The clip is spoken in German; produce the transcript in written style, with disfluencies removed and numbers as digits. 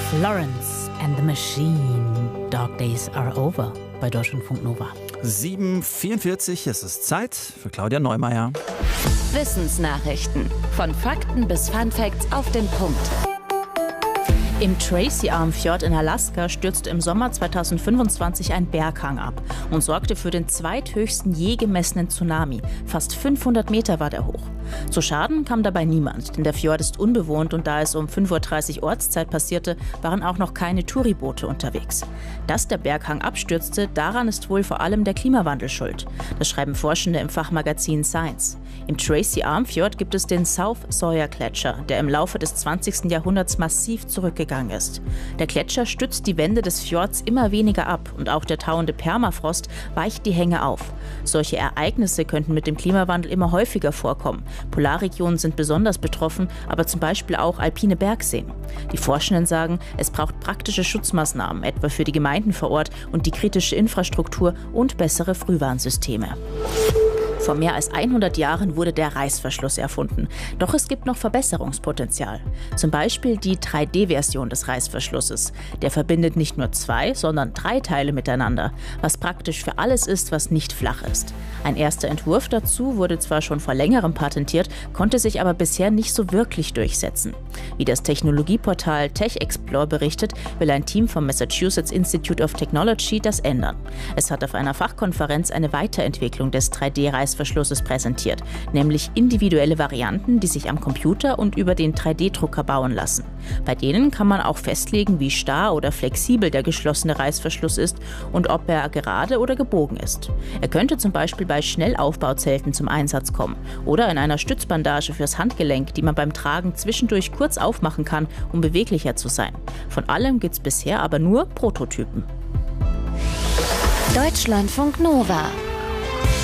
Florence and the Machine. Dog Days are over bei Deutschlandfunk Nova. 7:44, es ist Zeit für Claudia Neumeier. Wissensnachrichten. Von Fakten bis Funfacts auf den Punkt. Im Tracy Arm Fjord in Alaska stürzte im Sommer 2025 ein Berghang ab und sorgte für den zweithöchsten je gemessenen Tsunami. Fast 500 Meter war der hoch. Zu Schaden kam dabei niemand, denn der Fjord ist unbewohnt und da es um 5:30 Uhr Ortszeit passierte, waren auch noch keine Touriboote unterwegs. Dass der Berghang abstürzte, daran ist wohl vor allem der Klimawandel schuld. Das schreiben Forschende im Fachmagazin Science. Im Tracy Arm Fjord gibt es den South Sawyer Gletscher, der im Laufe des 20. Jahrhunderts massiv zurückgegangen ist. Der Gletscher stützt die Wände des Fjords immer weniger ab und auch der tauende Permafrost weicht die Hänge auf. Solche Ereignisse könnten mit dem Klimawandel immer häufiger vorkommen. Polarregionen sind besonders betroffen, aber zum Beispiel auch alpine Bergseen. Die Forschenden sagen, es braucht praktische Schutzmaßnahmen, etwa für die Gemeinden vor Ort und die kritische Infrastruktur und bessere Frühwarnsysteme. Vor mehr als 100 Jahren wurde der Reißverschluss erfunden. Doch es gibt noch Verbesserungspotenzial. Zum Beispiel die 3D-Version des Reißverschlusses. Der verbindet nicht nur 2, sondern 3 Teile miteinander, was praktisch für alles ist, was nicht flach ist. Ein erster Entwurf dazu wurde zwar schon vor längerem patentiert, konnte sich aber bisher nicht so wirklich durchsetzen. Wie das Technologieportal TechExplore berichtet, will ein Team vom Massachusetts Institute of Technology das ändern. Es hat auf einer Fachkonferenz eine Weiterentwicklung des 3D-Reißverschlusses präsentiert, nämlich individuelle Varianten, die sich am Computer und über den 3D-Drucker bauen lassen. Bei denen kann man auch festlegen, wie starr oder flexibel der geschlossene Reißverschluss ist und ob er gerade oder gebogen ist. Er könnte zum Beispiel bei Schnellaufbauzelten zum Einsatz kommen oder in einer Stützbandage fürs Handgelenk, die man beim Tragen zwischendurch kurz aufmachen kann, um beweglicher zu sein. Von allem gibt es bisher aber nur Prototypen. Deutschlandfunk Nova.